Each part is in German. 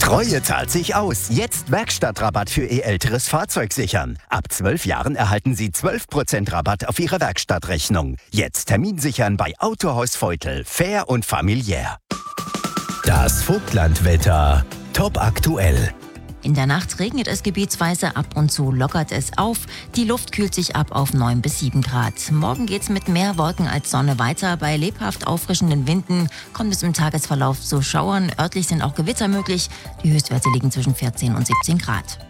Treue zahlt sich aus. Jetzt Werkstattrabatt für Ihr älteres Fahrzeug sichern. Ab 12 Jahren erhalten Sie 12% Rabatt auf Ihre Werkstattrechnung. Jetzt Termin sichern bei Autohaus Feutel. Fair und familiär. Das Vogtlandwetter. Top aktuell. In der Nacht regnet es gebietsweise, ab und zu lockert es auf. Die Luft kühlt sich ab auf 9 bis 7 Grad. Morgen geht's mit mehr Wolken als Sonne weiter. Bei lebhaft auffrischenden Winden kommt es im Tagesverlauf zu Schauern. Örtlich sind auch Gewitter möglich. Die Höchstwerte liegen zwischen 14 und 17 Grad.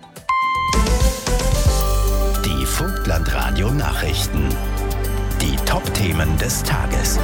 Die Vogtland-Radio-Nachrichten. Die Top-Themen des Tages.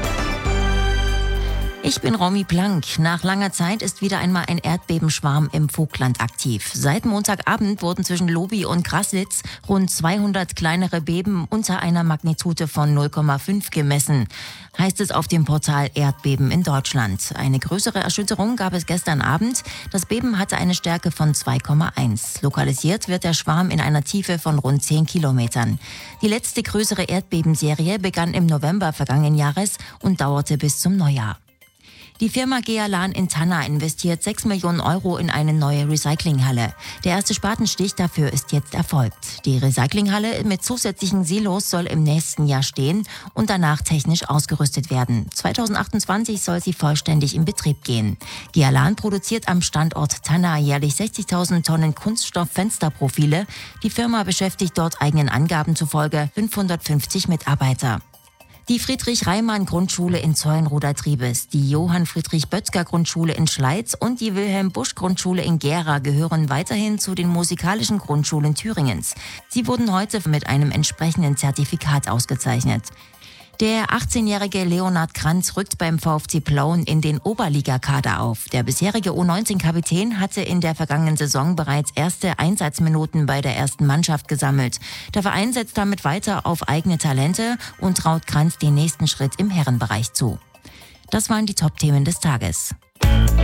Ich bin Romy Plank. Nach langer Zeit ist wieder einmal ein Erdbebenschwarm im Vogtland aktiv. Seit Montagabend wurden zwischen Lobi und Graslitz rund 200 kleinere Beben unter einer Magnitude von 0,5 gemessen, heißt es auf dem Portal Erdbeben in Deutschland. Eine größere Erschütterung gab es gestern Abend. Das Beben hatte eine Stärke von 2,1. Lokalisiert wird der Schwarm in einer Tiefe von rund 10 Kilometern. Die letzte größere Erdbebenserie begann im November vergangenen Jahres und dauerte bis zum Neujahr. Die Firma Gealan in Tanna investiert 6 Millionen Euro in eine neue Recyclinghalle. Der erste Spatenstich dafür ist jetzt erfolgt. Die Recyclinghalle mit zusätzlichen Silos soll im nächsten Jahr stehen und danach technisch ausgerüstet werden. 2028 soll sie vollständig in Betrieb gehen. Gealan produziert am Standort Tanna jährlich 60.000 Tonnen Kunststoff-Fensterprofile. Die Firma beschäftigt dort eigenen Angaben zufolge 550 Mitarbeiter. Die Friedrich-Reimann-Grundschule in Zeulenroda-Triebes, die Johann-Friedrich-Bötzger-Grundschule in Schleiz und die Wilhelm-Busch-Grundschule in Gera gehören weiterhin zu den musikalischen Grundschulen Thüringens. Sie wurden heute mit einem entsprechenden Zertifikat ausgezeichnet. Der 18-jährige Leonhard Kranz rückt beim VfC Plauen in den Oberligakader auf. Der bisherige U19-Kapitän hatte in der vergangenen Saison bereits erste Einsatzminuten bei der ersten Mannschaft gesammelt. Der Verein setzt damit weiter auf eigene Talente und traut Kranz den nächsten Schritt im Herrenbereich zu. Das waren die Top-Themen des Tages.